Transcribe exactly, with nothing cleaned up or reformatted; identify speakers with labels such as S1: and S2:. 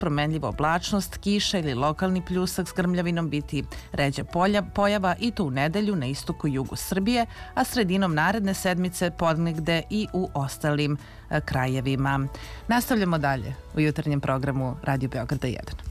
S1: promenljiva oblačnost, kiša ili lokalni pljusak s grmljavinom biti ređa polja, pojava i to u nedelju na istoku i jugu Srbije, a sredinom naredne sedmice ponegde i u ostalim krajevima. Nastavljamo dalje u jutarnjem programu Radio Beograda jedan.